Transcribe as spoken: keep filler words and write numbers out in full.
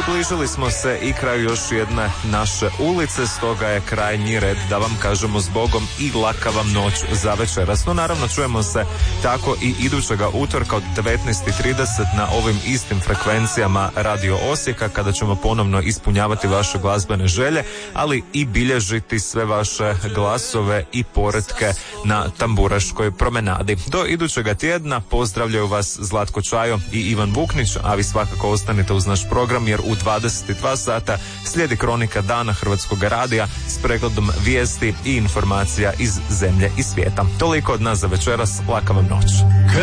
približili smo se i kraju još jedne naše ulice, stoga je krajnji red da vam kažemo zbogom i laka vam noć za večeras. No naravno čujemo se tako i idućega utorka od devetnaest i trideset na ovim istim frekvencijama Radio Osijeka, kada ćemo ponovno ispunjavati vaše glazbene želje, ali i bilježiti sve vaše glasove i poretke na Tamburaškoj promenadi. Do idućega tjedna pozdravljaju vas Zlatko Čajo i Ivan Vuknić, a vi svakako ostanite uz naš program jer u dvadeset dva sata slijedi kronika dana Hrvatskog radija s pregledom vijesti i informacija iz zemlje i svijeta. Toliko od nas za večeras, laka vam noć.